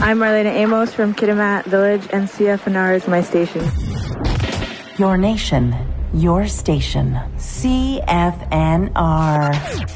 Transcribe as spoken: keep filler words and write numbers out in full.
I'm Marlena Amos from Kitimat Village, and C F N R is my station. Your nation, your station. C F N R.